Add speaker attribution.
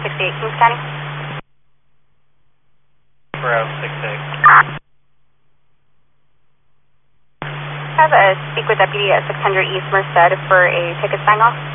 Speaker 1: 68, Kings County.
Speaker 2: Bravo 68.
Speaker 1: Have a speak with Deputy at 600 East Merced for a ticket sign-off.